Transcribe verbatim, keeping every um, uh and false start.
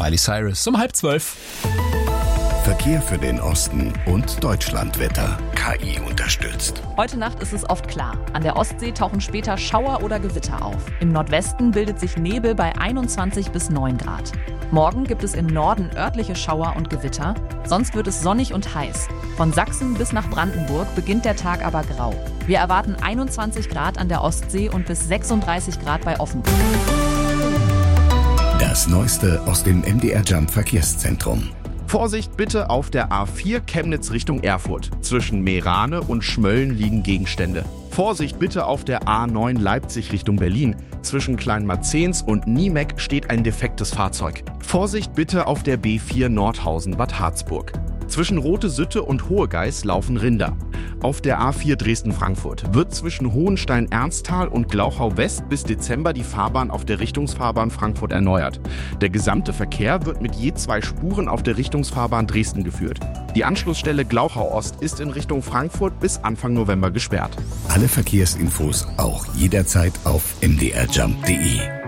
Miley Cyrus um halb zwölf. Verkehr für den Osten und Deutschlandwetter. K I unterstützt. Heute Nacht ist es oft klar. An der Ostsee tauchen später Schauer oder Gewitter auf. Im Nordwesten bildet sich Nebel bei einundzwanzig bis neun Grad. Morgen gibt es im Norden örtliche Schauer und Gewitter. Sonst wird es sonnig und heiß. Von Sachsen bis nach Brandenburg beginnt der Tag aber grau. Wir erwarten einundzwanzig Grad an der Ostsee und bis sechsunddreißig Grad bei Offenburg. Das Neueste aus dem M D R Jump Verkehrszentrum. Vorsicht bitte auf der A vier Chemnitz Richtung Erfurt. Zwischen Meerane und Schmölln liegen Gegenstände. Vorsicht bitte auf der A neun Leipzig Richtung Berlin. Zwischen Kleinmarzens und Niemeck steht ein defektes Fahrzeug. Vorsicht bitte auf der B vier Nordhausen Bad Harzburg. Zwischen Rote Sütte und Hohegeis laufen Rinder. Auf der A vier Dresden-Frankfurt wird zwischen Hohenstein-Ernsthal und Glauchau-West bis Dezember die Fahrbahn auf der Richtungsfahrbahn Frankfurt erneuert. Der gesamte Verkehr wird mit je zwei Spuren auf der Richtungsfahrbahn Dresden geführt. Die Anschlussstelle Glauchau-Ost ist in Richtung Frankfurt bis Anfang November gesperrt. Alle Verkehrsinfos auch jederzeit auf m d r jump punkt d e.